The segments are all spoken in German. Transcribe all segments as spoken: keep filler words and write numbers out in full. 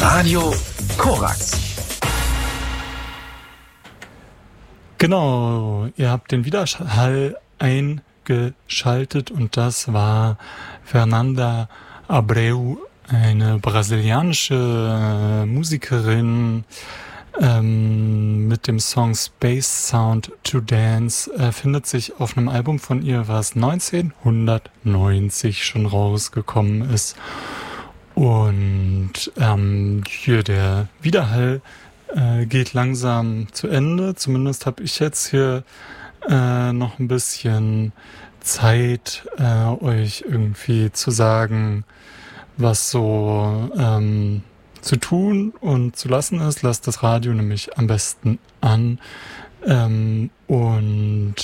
Radio Korax. Genau, ihr habt den Widerhall eingeschaltet und das war Fernanda Abreu, eine brasilianische Musikerin, ähm, mit dem Song Space Sound to Dance, äh, findet sich auf einem Album von ihr, was neunzehnhundertneunzig schon rausgekommen ist. Und ähm, hier der Widerhall äh, geht langsam zu Ende. Zumindest habe ich jetzt hier äh, noch ein bisschen Zeit, äh, euch irgendwie zu sagen, was so ähm, zu tun und zu lassen ist. Lasst das Radio nämlich am besten an. Ähm, und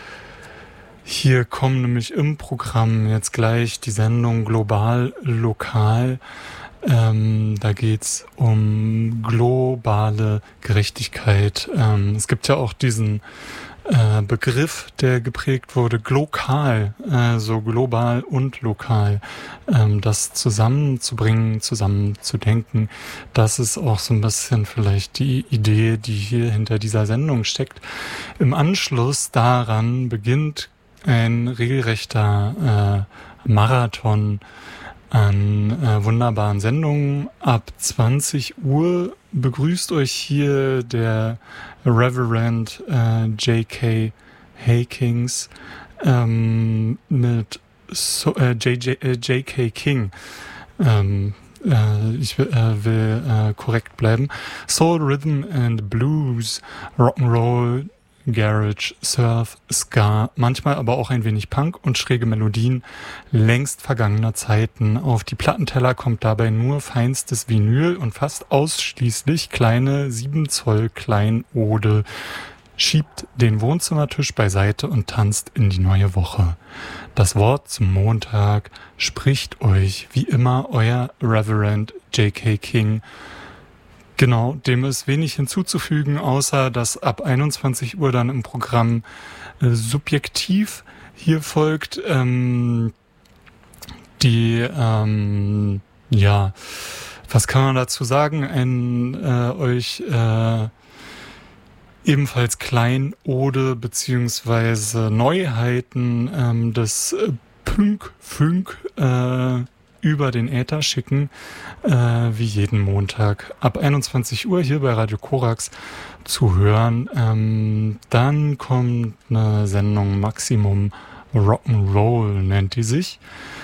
hier kommen nämlich im Programm jetzt gleich die Sendung Global Lokal. Ähm, da geht's um globale Gerechtigkeit. Ähm, es gibt ja auch diesen äh, Begriff, der geprägt wurde, glokal, äh, so global und lokal. Ähm, das zusammenzubringen, zusammenzudenken, das ist auch so ein bisschen vielleicht die Idee, die hier hinter dieser Sendung steckt. Im Anschluss daran beginnt ein regelrechter äh, Marathon an äh, wunderbaren Sendungen. Ab zwanzig Uhr begrüßt euch hier der Reverend äh, J K Hakings ähm, mit so, äh, J J, äh, J K King. Ähm, äh, ich will, äh, will äh, korrekt bleiben. Soul, Rhythm and Blues, Rock'n'Roll, Garage, Surf, Ska, manchmal aber auch ein wenig Punk und schräge Melodien längst vergangener Zeiten. Auf die Plattenteller kommt dabei nur feinstes Vinyl und fast ausschließlich kleine sieben Zoll Kleinode. Schiebt den Wohnzimmertisch beiseite und tanzt in die neue Woche. Das Wort zum Montag spricht euch wie immer euer Reverend J K King. Genau, dem ist wenig hinzuzufügen, außer dass ab einundzwanzig Uhr dann im Programm äh, subjektiv hier folgt. Ähm, die, ähm, ja, was kann man dazu sagen? Ein äh, euch äh, ebenfalls Kleinode beziehungsweise Neuheiten ähm, des äh, Pünk-Fünk äh, über den Äther schicken, äh, wie jeden Montag ab einundzwanzig Uhr hier bei Radio Korax zu hören. Ähm, dann kommt eine Sendung Maximum Rock'n'Roll, nennt die sich.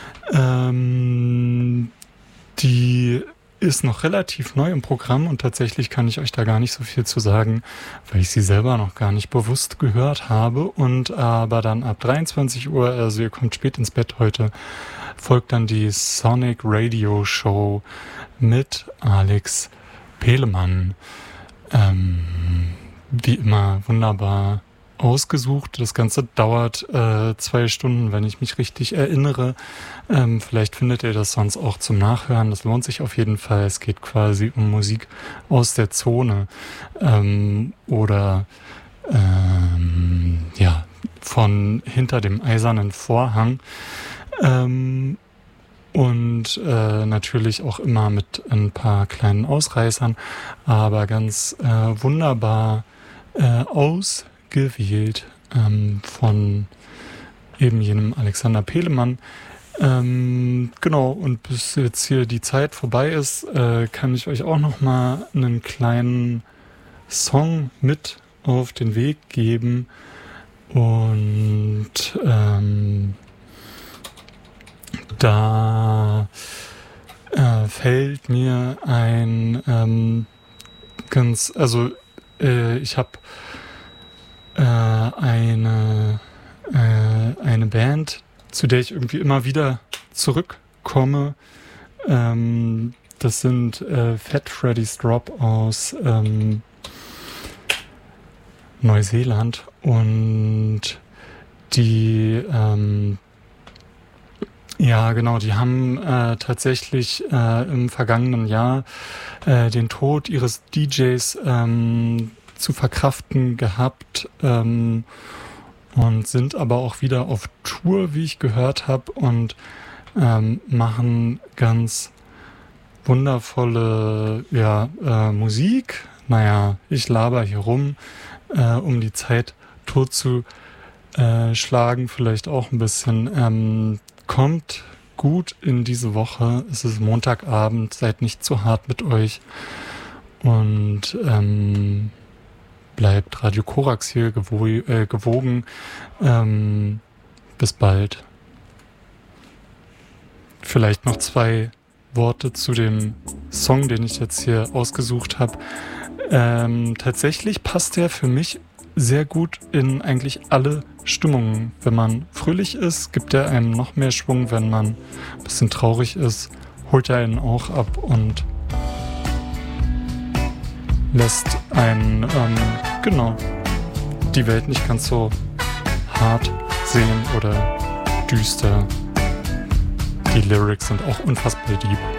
Ähm, die ist noch relativ neu im Programm und tatsächlich kann ich euch da gar nicht so viel zu sagen, weil ich sie selber noch gar nicht bewusst gehört habe. Und aber dann ab dreiundzwanzig Uhr, also ihr kommt spät ins Bett heute, folgt dann die Sonic Radio Show mit Alex Pehlemann. Ähm, wie immer wunderbar ausgesucht. Das Ganze dauert äh, zwei Stunden, wenn ich mich richtig erinnere. Ähm, vielleicht findet ihr das sonst auch zum Nachhören. Das lohnt sich auf jeden Fall. Es geht quasi um Musik aus der Zone ähm, oder ähm, ja von hinter dem eisernen Vorhang. Ähm, und äh, natürlich auch immer mit ein paar kleinen Ausreißern, aber ganz äh, wunderbar äh, ausgewählt ähm, von eben jenem Alexander Pehlemann. Ähm, genau, und bis jetzt hier die Zeit vorbei ist, äh, kann ich euch auch noch mal einen kleinen Song mit auf den Weg geben. Und ähm, da äh, fällt mir ein ähm, ganz, also äh, ich habe äh, eine äh, eine Band, zu der ich irgendwie immer wieder zurückkomme. Ähm, das sind äh, Fat Freddy's Drop aus ähm, Neuseeland und die ähm, ja, genau, die haben äh, tatsächlich äh, im vergangenen Jahr äh, den Tod ihres D Js ähm, zu verkraften gehabt ähm, und sind aber auch wieder auf Tour, wie ich gehört habe, und ähm, machen ganz wundervolle ja, äh, Musik. Naja, ich laber hier rum, äh, um die Zeit tot zu äh, schlagen, vielleicht auch ein bisschen. Ähm, kommt gut in diese Woche. Es ist Montagabend, seid nicht zu hart mit euch. Und ähm, bleibt Radio Korax hier gewo- äh, gewogen. Ähm, bis bald. Vielleicht noch zwei Worte zu dem Song, den ich jetzt hier ausgesucht habe. Ähm, tatsächlich passt der für mich sehr gut in eigentlich alle Stimmungen. Wenn man fröhlich ist, gibt er einem noch mehr Schwung. Wenn man ein bisschen traurig ist, holt er einen auch ab und lässt einen, ähm, genau, die Welt nicht ganz so hart sehen oder düster. Die Lyrics sind auch unfassbar deep.